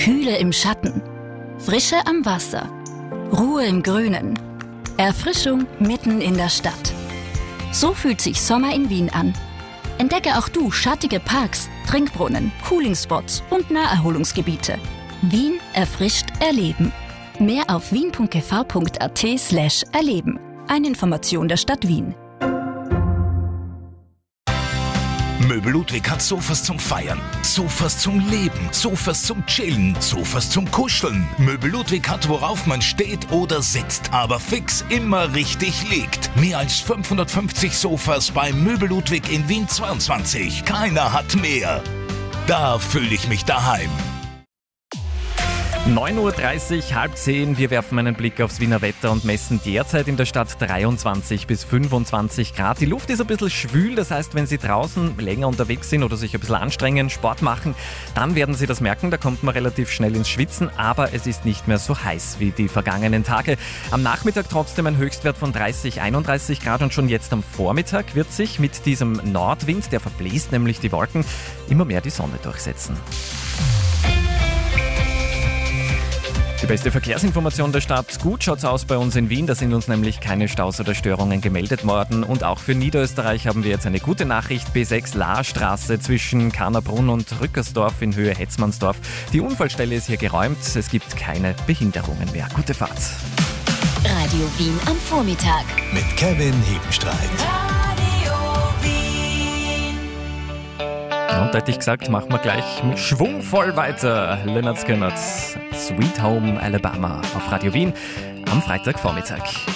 Kühle im Schatten, Frische am Wasser, Ruhe im Grünen, Erfrischung mitten in der Stadt. So fühlt sich Sommer in Wien an. Entdecke auch du schattige Parks, Trinkbrunnen, Coolingspots und Naherholungsgebiete. Wien erfrischt erleben. Mehr auf wien.gv.at/erleben. Eine Information der Stadt Wien. Möbel Ludwig hat Sofas zum Feiern, Sofas zum Leben, Sofas zum Chillen, Sofas zum Kuscheln. Möbel Ludwig hat, worauf man steht oder sitzt, aber fix immer richtig liegt. Mehr als 550 Sofas bei Möbel Ludwig in Wien 22. Keiner hat mehr. Da fühle ich mich daheim. 9.30 Uhr, 9:30. Wir werfen einen Blick aufs Wiener Wetter und messen derzeit in der Stadt 23 bis 25 Grad. Die Luft ist ein bisschen schwül, das heißt, wenn Sie draußen länger unterwegs sind oder sich ein bisschen anstrengen, Sport machen, dann werden Sie das merken, da kommt man relativ schnell ins Schwitzen, aber es ist nicht mehr so heiß wie die vergangenen Tage. Am Nachmittag trotzdem ein Höchstwert von 30, 31 Grad und schon jetzt am Vormittag wird sich mit diesem Nordwind, der verbläst nämlich die Wolken, immer mehr die Sonne durchsetzen. Die beste Verkehrsinformation der Stadt. Gut schaut's aus bei uns in Wien, da sind uns nämlich keine Staus oder Störungen gemeldet worden. Und auch für Niederösterreich haben wir jetzt eine gute Nachricht. B6 Lahrstraße zwischen Karnerbrunn und Rückersdorf in Höhe Hetzmannsdorf. Die Unfallstelle ist hier geräumt, es gibt keine Behinderungen mehr. Gute Fahrt. Radio Wien am Vormittag. Mit Kevin Hebenstreit. Und da hätte ich gesagt, machen wir gleich mit schwungvoll weiter. Lynyrd Skynyrd, Sweet Home Alabama auf Radio Wien am Freitagvormittag.